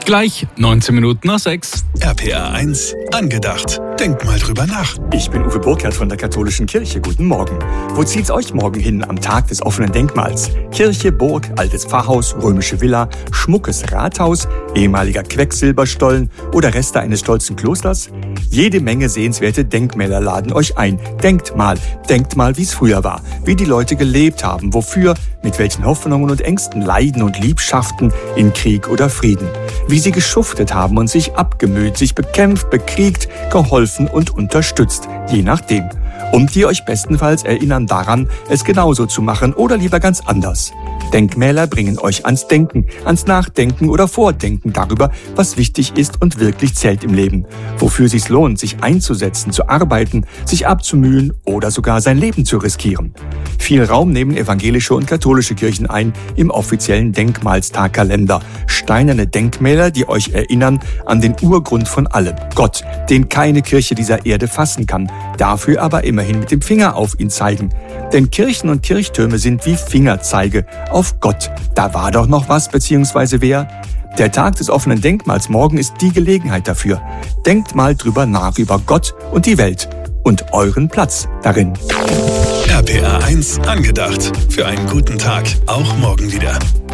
Gleich 19:19. RPA 1 angedacht. Denkt mal drüber nach. Ich bin Uwe Burkhardt von der Katholischen Kirche. Guten Morgen. Wo zieht's euch morgen hin am Tag des offenen Denkmals? Kirche, Burg, altes Pfarrhaus, römische Villa, schmuckes Rathaus, ehemaliger Quecksilberstollen oder Reste eines stolzen Klosters? Jede Menge sehenswerte Denkmäler laden euch ein. Denkt mal, wie es früher war, wie die Leute gelebt haben, wofür, mit welchen Hoffnungen und Ängsten, Leiden und Liebschaften in Krieg oder Frieden. Wie sie geschuftet haben und sich abgemüht, sich bekämpft, bekriegt, geholfen und unterstützt, je nachdem. Und die euch bestenfalls erinnern daran, es genauso zu machen oder lieber ganz anders. Denkmäler bringen euch ans Denken, ans Nachdenken oder Vordenken darüber, was wichtig ist und wirklich zählt im Leben. Wofür es sich lohnt, sich einzusetzen, zu arbeiten, sich abzumühen oder sogar sein Leben zu riskieren. Viel Raum nehmen evangelische und katholische Kirchen ein im offiziellen Denkmalstagkalender. Steinerne Denkmäler, die euch erinnern an den Urgrund von allem, Gott, den keine Kirche dieser Erde fassen kann, dafür aber immerhin mit dem Finger auf ihn zeigen. Denn Kirchen und Kirchtürme sind wie Fingerzeige auf Gott. Da war doch noch was, beziehungsweise wer? Der Tag des offenen Denkmals morgen ist die Gelegenheit dafür. Denkt mal drüber nach über Gott und die Welt und euren Platz darin. RPA 1 angedacht. Für einen guten Tag, auch morgen wieder.